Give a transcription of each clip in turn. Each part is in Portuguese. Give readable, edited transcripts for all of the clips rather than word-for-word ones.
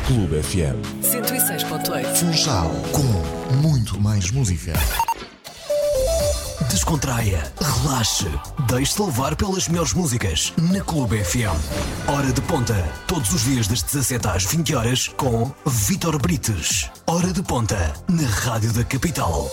Clube FM 106.8. Funchal, com muito mais música. Descontraia, relaxe, deixe-se levar pelas melhores músicas na Clube FM. Hora de Ponta, todos os dias das 17 às 20 horas com Vítor Brites. Hora de Ponta, na Rádio da Capital.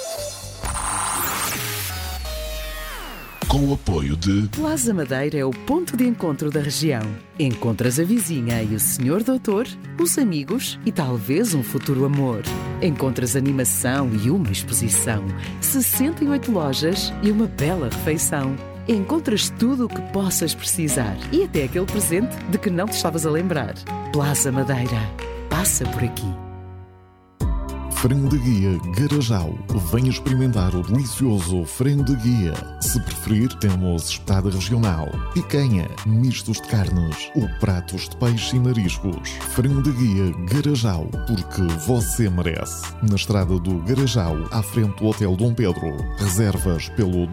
com o apoio de Plaza Madeira é o ponto de encontro da região. Encontras a vizinha e o senhor doutor, os amigos e talvez um futuro amor. Encontras animação e uma exposição, 68 lojas e uma bela refeição. Encontras tudo o que possas precisar e até aquele presente de que não te estavas a lembrar. Plaza Madeira. Passa por aqui. Frango de Guia Garajal. Venha experimentar o delicioso frango de guia. Se preferir, temos espetada regional, picanha, mistos de carnes ou pratos de peixe e mariscos. Frango de Guia Garajal, porque você merece. Na estrada do Garajal, à frente do Hotel Dom Pedro. Reservas pelo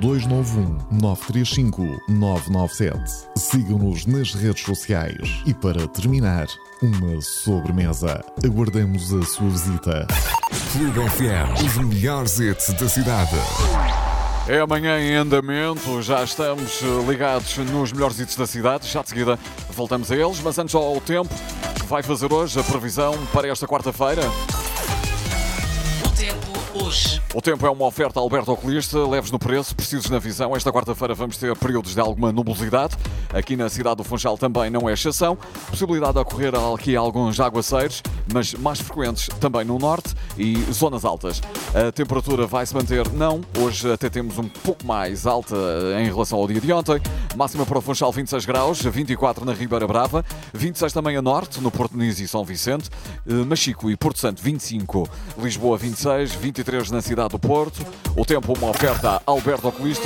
291-935-997. Sigam-nos nas redes sociais. E para terminar, uma sobremesa. Aguardamos a sua visita. Clube FM, os melhores hits da cidade. É amanhã em andamento, já estamos ligados nos melhores hits da cidade. Já de seguida voltamos a eles, mas antes ao tempo que vai fazer hoje a previsão para esta quarta-feira. O tempo hoje. O tempo é uma oferta Alberto Oculista, leves no preço, precisos na visão. Esta quarta-feira vamos ter períodos de alguma nubosidade. Aqui na cidade do Funchal também não é exceção. Possibilidade de ocorrer aqui alguns aguaceiros, mas mais frequentes também no norte e zonas altas. A temperatura vai se manter? Não. Hoje até temos um pouco mais alta em relação ao dia de ontem. Máxima para o Funchal 26 graus, 24 na Ribeira Brava, 26 também a norte, no Porto Muniz e São Vicente, Machico e Porto Santo 25, Lisboa 26, 23 na cidade do Porto. O tempo uma oferta Alberto Oculista.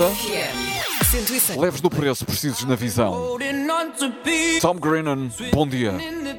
106. Leves do preço, precisos na visão. Tom Grennan, bom dia.